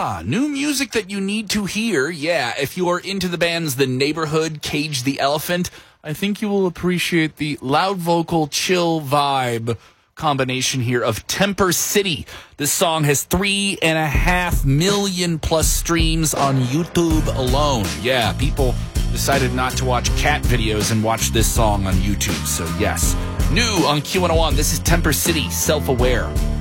New music that you need to hear. Yeah, if you're into the bands The Neighborhood, Cage the Elephant, I think you will appreciate the loud vocal, chill vibe combination here of Temper City. This song has 3.5 million plus streams on YouTube alone. Yeah, people decided not to watch cat videos and watch this song on YouTube. So yes, new on Q101, this is Temper City, Self-Aware.